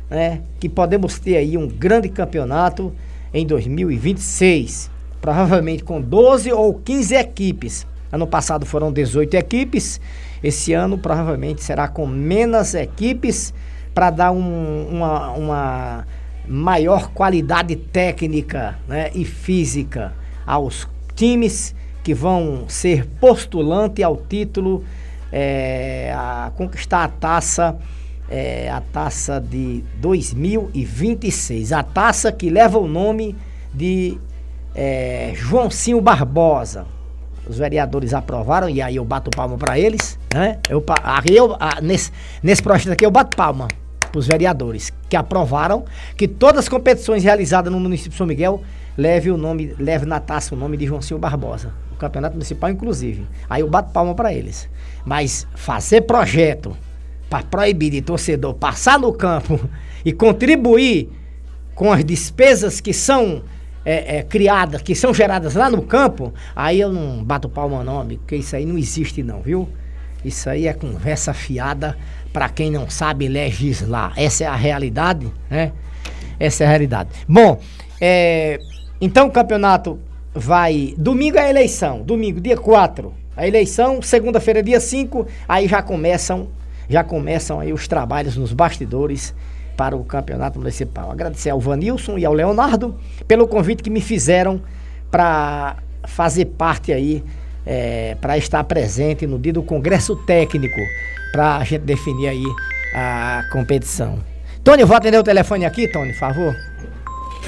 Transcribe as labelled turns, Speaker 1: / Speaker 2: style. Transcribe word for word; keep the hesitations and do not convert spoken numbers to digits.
Speaker 1: né, que podemos ter aí um grande campeonato em dois mil e vinte e seis, provavelmente com doze ou quinze equipes. Ano passado foram dezoito equipes, esse ano provavelmente será com menos equipes para dar um, uma, uma maior qualidade técnica, né, e física aos times que vão ser postulantes ao título, é, a conquistar a taça, é, a taça de dois mil e vinte e seis, a taça que leva o nome de é, Joãozinho Barbosa. Os vereadores aprovaram, e aí eu bato palma para eles, né? Eu, aí eu, nesse, nesse projeto aqui eu bato palma para os vereadores que aprovaram que todas as competições realizadas no município de São Miguel leve o nome, leve na taça o nome de Joãozinho Barbosa, o campeonato municipal inclusive. Aí eu bato palma para eles. Mas fazer projeto para proibir de torcedor passar no campo e contribuir com as despesas que são é, é, criadas, que são geradas lá no campo, aí eu não bato palma não, amigo, porque isso aí não existe não, viu? Isso aí é conversa fiada para quem não sabe legislar. Essa é a realidade, né? Essa é a realidade. Bom, é, então o campeonato vai... Domingo é a eleição, domingo, dia quatro. A eleição, segunda-feira, dia cinco, aí já começam, já começam aí os trabalhos nos bastidores para o campeonato municipal. Agradecer ao Vanilson e ao Leonardo pelo convite que me fizeram para fazer parte aí, é, para estar presente no dia do Congresso Técnico, para a gente definir aí a competição. Tony, eu vou atender o telefone aqui, Tony, por favor.